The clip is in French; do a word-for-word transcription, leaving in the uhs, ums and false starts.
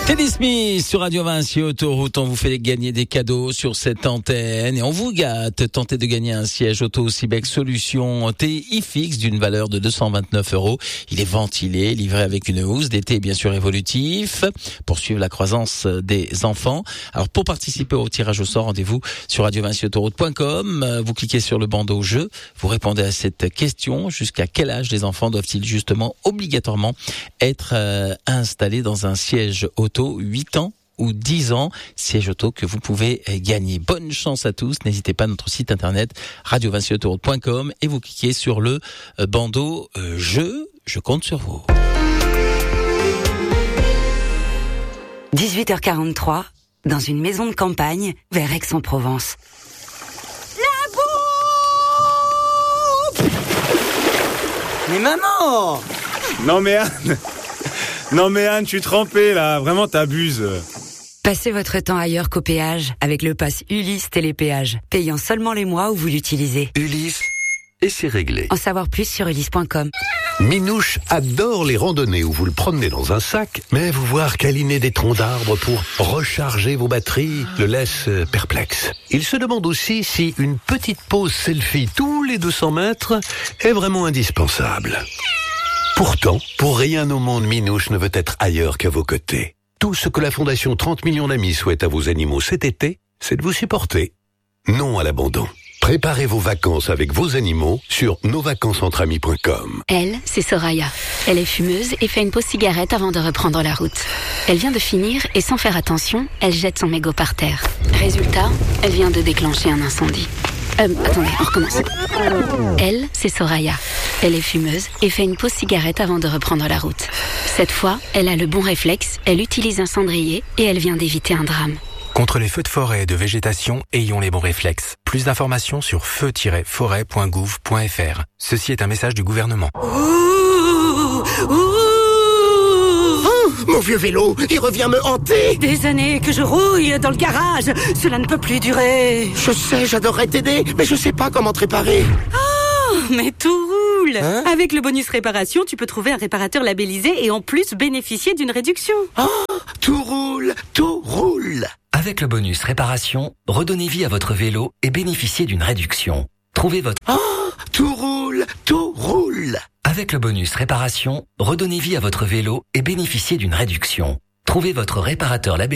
Teddy Smith sur Radio Vinci Autoroute, on vous fait gagner des cadeaux sur cette antenne et on vous gâte. Tentez de gagner un siège auto Cibec Solutions T I-Fix d'une valeur de deux cent vingt-neuf euros. Il est ventilé, livré avec une housse d'été bien sûr évolutif pour suivre la croissance des enfants. Alors pour participer au tirage au sort, rendez-vous sur radio vinci autoroute point com. Vous cliquez sur le bandeau jeu, vous répondez à cette question. Jusqu'à quel âge les enfants doivent-ils justement obligatoirement être euh, installés dans un siège auto? huit ans ou dix ans, siège auto que vous pouvez gagner. Bonne chance à tous, n'hésitez pas à notre site internet radio vinci autoroute point com et vous cliquez sur le bandeau euh, jeu, je compte sur vous. dix-huit heures quarante-trois, dans une maison de campagne vers Aix-en-Provence. La bouffe! Mais maman! Non mais Anne, non mais Anne, je suis trempé là, vraiment t'abuses. Passez votre temps ailleurs qu'au péage avec le pass Ulysse Télépéage, payant seulement les mois où vous l'utilisez. Ulysse, et c'est réglé. En savoir plus sur ulysse point com. Minouche adore les randonnées où vous le promenez dans un sac, mais vous voir câliner des troncs d'arbres pour recharger vos batteries le laisse perplexe. Il se demande aussi si une petite pause selfie tous les deux cents mètres est vraiment indispensable. Pourtant, pour rien au monde, Minouche ne veut être ailleurs qu'à vos côtés. Tout ce que la Fondation trente millions d'amis souhaite à vos animaux cet été, c'est de vous supporter. Non à l'abandon. Préparez vos vacances avec vos animaux sur nos vacances entre amis point com. Elle, c'est Soraya. Elle est fumeuse et fait une pause cigarette avant de reprendre la route. Elle vient de finir et sans faire attention, elle jette son mégot par terre. Résultat, elle vient de déclencher un incendie. Euh, attendez, on recommence. Elle, c'est Soraya. Elle est fumeuse et fait une pause cigarette avant de reprendre la route. Cette fois, elle a le bon réflexe, elle utilise un cendrier et elle vient d'éviter un drame. Contre les feux de forêt et de végétation, ayons les bons réflexes. Plus d'informations sur feu tiret forêt point gouv point f r. Ceci est un message du gouvernement. Ouh, ouh. Oh, mon vieux vélo, il revient me hanter. Des années que je rouille dans le garage, cela ne peut plus durer. Je sais, j'adorerais t'aider, mais je sais pas comment te réparer. Oh, mais tout roule. Hein? Avec le bonus réparation, tu peux trouver un réparateur labellisé et en plus bénéficier d'une réduction. Oh, tout roule, tout roule. Avec le bonus réparation, redonnez vie à votre vélo et bénéficiez d'une réduction. Trouvez votre... Oh, tout roule, tout roule. Avec le bonus réparation, redonnez vie à votre vélo et bénéficiez d'une réduction. Trouvez votre réparateur labellisé